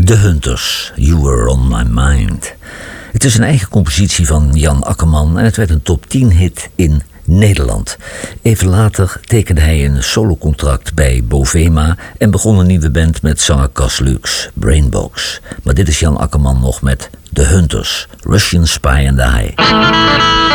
The Hunters, You Were On My Mind. Het is een eigen compositie van Jan Akkerman en het werd een top 10 hit in Nederland. Even later tekende hij een solocontract bij Bovema en begon een nieuwe band met zanger Cas Lux, Brainbox. Maar dit is Jan Akkerman nog met The Hunters, Russian Spy and I.